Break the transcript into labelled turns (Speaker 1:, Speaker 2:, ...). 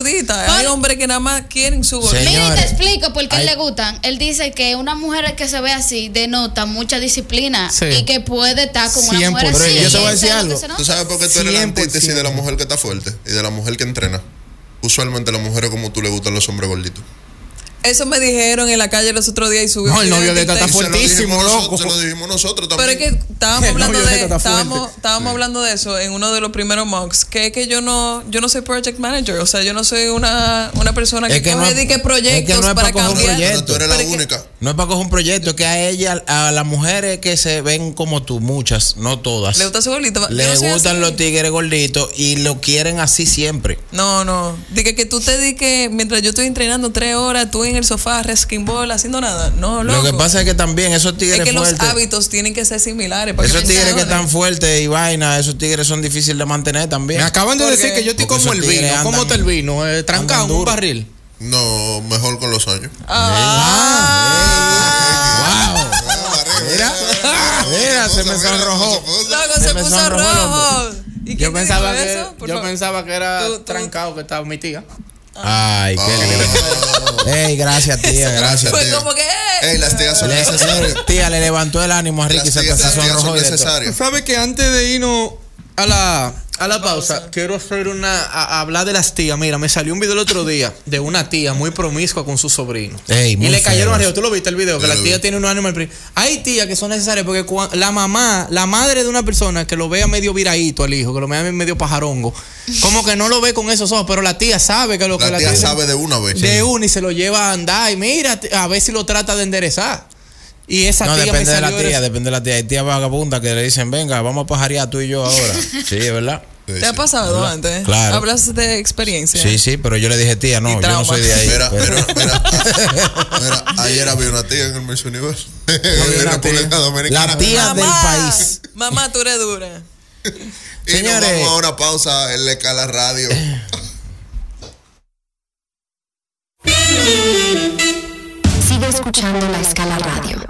Speaker 1: gordita. Hay hombres que nada más quieren su gordita.
Speaker 2: Mira, te explico por qué a él le gustan. Él dice que una mujer que se ve así denota mucha disciplina y que puede estar con una mujer así.
Speaker 3: Yo te voy a decir algo.
Speaker 4: ¿Tú sabes por qué tú eres la antítesis de la mujer que está fuerte y de la mujer que entrena? Usualmente a las mujeres como tú le gustan los hombres gorditos.
Speaker 1: Eso me dijeron en la calle los otros días y subí.
Speaker 3: No, el novio de esta está fuertísimo, loco.
Speaker 4: Se lo dijimos nosotros también.
Speaker 1: Pero es que estábamos hablando de eso en uno de los primeros mocks, que es que yo no soy project manager, o sea, yo no soy una persona que coge proyectos para cambiar.
Speaker 4: Tú eres la única.
Speaker 3: No es para coger un proyecto, es que a ella, a las mujeres que se ven como tú, muchas, no todas.
Speaker 1: ¿Le gusta su gordito?
Speaker 3: Le gustan los tigres gorditos y lo quieren así siempre.
Speaker 1: No. Dije que tú te di que mientras yo estoy entrenando 3 horas, tú en el sofá, resking ball, haciendo nada. No, loco.
Speaker 3: Lo que pasa es que también esos tigres
Speaker 1: fuertes. Es que
Speaker 3: fuertes,
Speaker 1: los hábitos tienen que ser similares.
Speaker 3: Esos tigres que están fuertes y vaina, esos tigres son difíciles de mantener también.
Speaker 5: Me acaban de decir que yo estoy como el vino. ¿Cómo está el vino? ¿Trancado en un barril?
Speaker 4: No, mejor con los años.
Speaker 3: Wow. Mira, se me sonrojó.
Speaker 1: Loco, se puso rojo.
Speaker 3: Yo pensaba que era trancado, que estaba mi tía. Ay, qué lindo. Ey, gracias, tía, gracias.
Speaker 1: Pues como que
Speaker 4: las tías son necesarias.
Speaker 3: Tía, le levantó el ánimo a Ricky y se sonrojó.
Speaker 5: ¿Sabes que antes de irnos a la pausa, quiero hacer hablar de las tías? Mira, me salió un video el otro día de una tía muy promiscua con su sobrino. Y le cayeron arriba. ¿Tú lo viste el video? Que la tía tiene unos ánimos. Hay tías que son necesarias porque la madre de una persona que lo vea medio viradito al hijo, que lo vea medio pajarongo, como que no lo ve con esos ojos, pero la tía sabe que lo que la tía
Speaker 4: sabe de una vez.
Speaker 5: De una y se lo lleva a andar y mira, a ver si lo trata de enderezar. Y esa tía
Speaker 3: depende de la tía, depende de la tía. Hay tías vagabundas que le dicen, venga, vamos a pajarear tú y yo ahora. Sí, es verdad.
Speaker 1: ¿Te ha pasado antes?
Speaker 3: Claro.
Speaker 1: ¿Hablas de experiencia?
Speaker 3: Sí, pero yo le dije, tía, no, yo no soy de ahí.
Speaker 4: Mira, ayer había una tía en el Miss Universo.
Speaker 3: La tía del país.
Speaker 1: Mamá, tú eres dura.
Speaker 4: Y señores, nos vamos a una pausa en La Escala Radio.
Speaker 6: Sigue escuchando La Escala Radio.